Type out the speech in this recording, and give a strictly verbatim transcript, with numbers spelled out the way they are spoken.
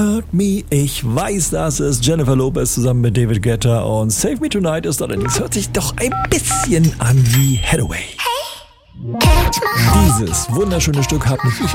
Hurt Me. Ich weiß, das ist Jennifer Lopez zusammen mit David Guetta und Save Me Tonight ist allerdings, hört sich doch ein bisschen an wie Hathaway. Dieses wunderschöne Stück hat mich